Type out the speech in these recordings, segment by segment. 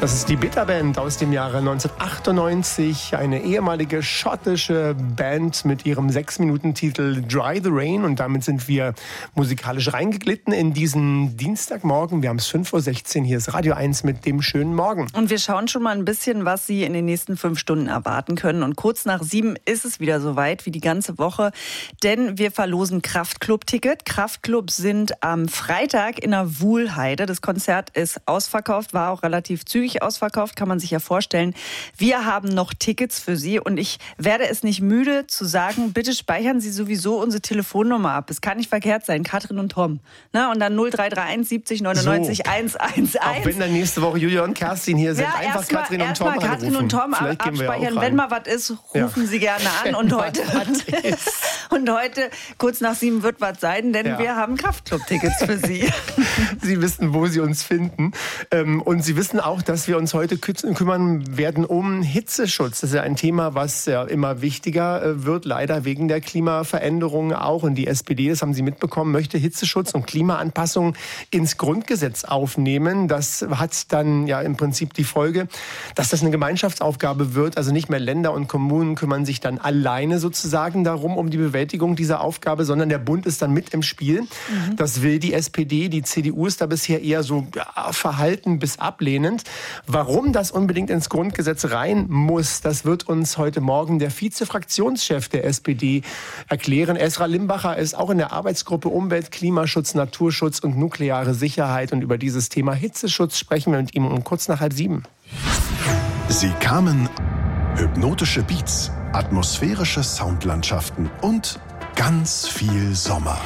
Das ist die Bitterband aus dem Jahre 1998, eine ehemalige schottische Band mit ihrem 6-Minuten-Titel Dry the Rain. Und damit sind wir musikalisch reingeglitten in diesen Dienstagmorgen. Wir haben es 5.16 Uhr, hier ist Radio 1 mit dem schönen Morgen. Und wir schauen schon mal ein bisschen, was Sie in den nächsten 5 Stunden erwarten können. Und kurz nach 7 ist es wieder soweit wie die ganze Woche, denn wir verlosen Kraftklub-Ticket. Kraftklub sind am Freitag in der Wuhlheide. Das Konzert ist ausverkauft, war auch relativ zügig ausverkauft, kann man sich ja vorstellen. Wir haben noch Tickets für Sie und ich werde es nicht müde zu sagen, bitte speichern Sie sowieso unsere Telefonnummer ab. Es kann nicht verkehrt sein, Katrin und Tom. Na, und dann 0331 70 99 111. Auch wenn dann nächste Woche Julia und Kerstin hier sind, ja, einfach Katrin und Tom anrufen. Katrin und Tom abspeichern. Wenn mal was ist, rufen Sie gerne an. Und heute, kurz nach 7 wird was sein, denn wir haben Kraftclub-Tickets für Sie. Sie wissen, wo Sie uns finden. Und Sie wissen auch, dass wir uns heute kümmern werden um Hitzeschutz. Das ist ja ein Thema, was ja immer wichtiger wird, leider wegen der Klimaveränderung auch. Und die SPD, das haben Sie mitbekommen, möchte Hitzeschutz und Klimaanpassung ins Grundgesetz aufnehmen. Das hat dann ja im Prinzip die Folge, dass das eine Gemeinschaftsaufgabe wird. Also nicht mehr Länder und Kommunen kümmern sich dann alleine sozusagen darum, um die Bewältigung dieser Aufgabe, sondern der Bund ist dann mit im Spiel. Das will die SPD. Die CDU ist da bisher eher so verhalten bis ablehnend. Warum das unbedingt ins Grundgesetz rein muss, das wird uns heute Morgen der Vize-Fraktionschef der SPD erklären. Esra Limbacher ist auch in der Arbeitsgruppe Umwelt, Klimaschutz, Naturschutz und nukleare Sicherheit. Und über dieses Thema Hitzeschutz sprechen wir mit ihm um kurz nach 6:30. Sie kamen, hypnotische Beats, atmosphärische Soundlandschaften und ganz viel Sommer.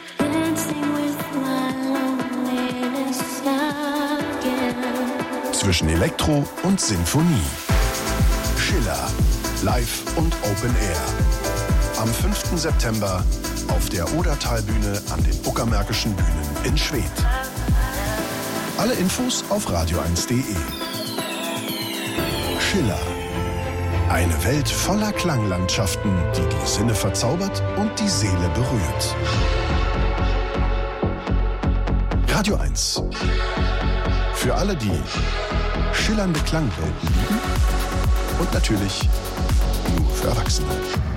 Zwischen Elektro und Sinfonie. Schiller, live und Open Air. Am 5. September auf der Odertalbühne an den Uckermärkischen Bühnen in Schwedt. Alle Infos auf radio1.de. Schiller. Eine Welt voller Klanglandschaften, die die Sinne verzaubert und die Seele berührt. Radio 1. Für alle, die schillernde Klangwelten lieben und natürlich nur für Erwachsene.